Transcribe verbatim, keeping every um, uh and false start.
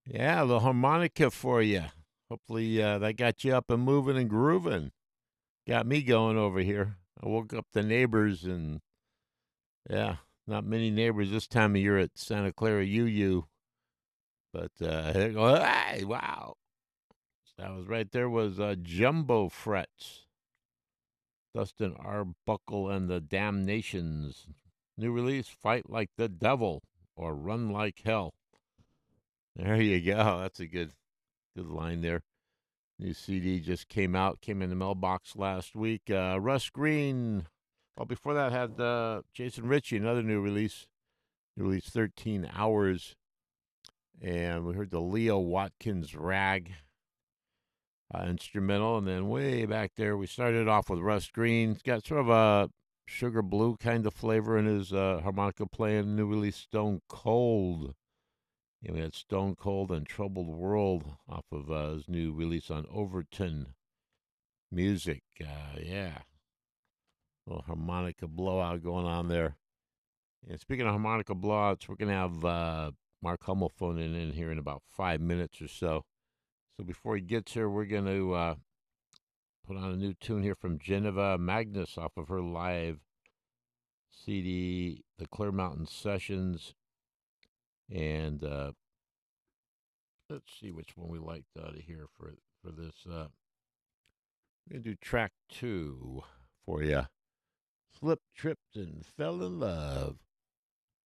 Yeah, the harmonica for you. Hopefully uh, that got you up and moving and grooving. Got me going over here. I woke up the neighbors and yeah, not many neighbors this time of year at Santa Clara U U. But uh, they go, hey, wow. That was right there was uh, Jumbo Frets. Dustin Arbuckle and the Damnations. New release, Fight Like the Devil or Run Like Hell. There you go. That's a good good line there. New C D just came out, came in the mailbox last week. Uh, Russ Green. Well, before that had uh, Jason Ritchie, another new release. New release thirteen hours. And we heard the Leo Watkins Rag uh, instrumental. And then way back there, we started off with Russ Green. He's got sort of a sugar blue kind of flavor in his uh, harmonica playing. New release Stone Cold. Yeah, we had Stone Cold and Troubled World off of uh, his new release on Overton Music. Uh, yeah, little harmonica blowout going on there. And speaking of harmonica blowouts, we're going to have uh, Mark Hummel phoning in here in about five minutes or so. So before he gets here, we're going to uh, put on a new tune here from Geneva Magnus off of her live C D, The Clear Mountain Sessions. And uh, let's see which one we liked out of here for, for this. Uh, we're going to do track two for you. Slipped, tripped, and fell in love.